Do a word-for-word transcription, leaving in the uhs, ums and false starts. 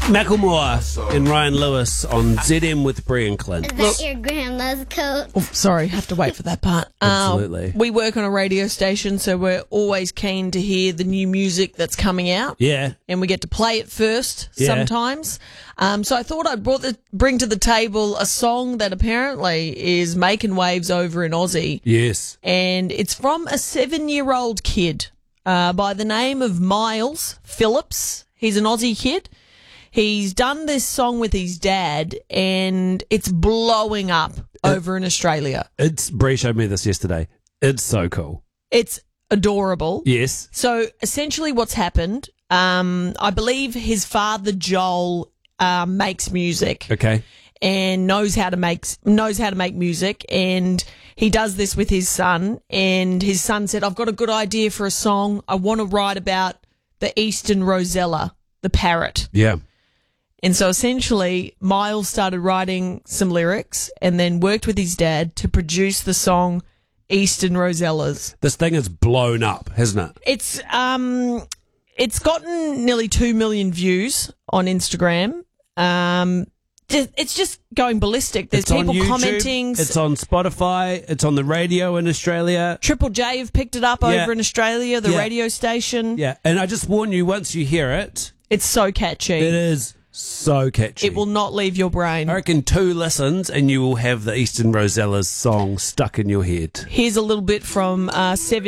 Macklemore and Ryan Lewis on Z M with Brie and Clint. Is that your grandma's coat? Oh, sorry, have to wait for that part. Absolutely. Uh, we work on a radio station, so we're always keen to hear the new music that's coming out. Yeah. And we get to play it first Yeah. sometimes. Um, so I thought I'd brought the, bring to the table a song that apparently is making waves over in Aussie. Yes. And it's from a seven-year-old kid uh, by the name of Miles Phillips. He's an Aussie kid. He's done this song with his dad, and it's blowing up over in Australia. It's Brie showed me this yesterday. It's so cool. It's adorable. Yes. So essentially what's happened, um, I believe his father, Joel, uh, makes music. Okay. And knows how to make knows how to make music, and he does this with his son. And his son said, "I've got a good idea for a song. I want to write about the eastern rosella, the parrot." Yeah. And so essentially, Miles started writing some lyrics and then worked with his dad to produce the song Eastern Rosellas. This thing is blown up, hasn't it? It's um, it's gotten nearly two million views on Instagram. Um, ju- it's just going ballistic. There's It's on people YouTube, commenting. It's on Spotify. It's on the radio in Australia. Triple J have picked it up Yeah. over in Australia, the Yeah. radio station. Yeah. And I just warn you, once you hear it, It's so catchy. it is so catchy. It will not leave your brain. I reckon two listens and you will have the Eastern Rosellas song stuck in your head. Here's a little bit from uh, Seven